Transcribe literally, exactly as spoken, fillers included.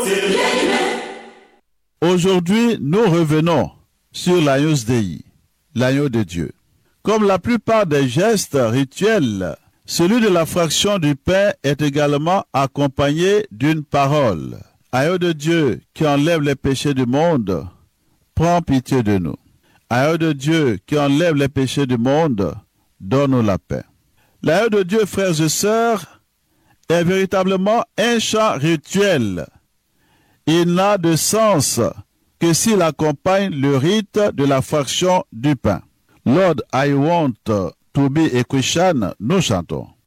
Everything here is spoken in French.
Aujourd'hui, nous revenons sur l'Agnus Dei, l'agneau de Dieu. Comme la plupart des gestes rituels, celui de la fraction du pain est également accompagné d'une parole. Agneau de Dieu qui enlève les péchés du monde, prends pitié de nous. Agneau de Dieu qui enlève les péchés du monde, donne-nous la paix. L'agneau de Dieu, frères et sœurs, est véritablement un chant rituel. Il n'a de sens que s'il accompagne le rite de la fraction du pain. Lord, I want to be a Christian, nous chantons.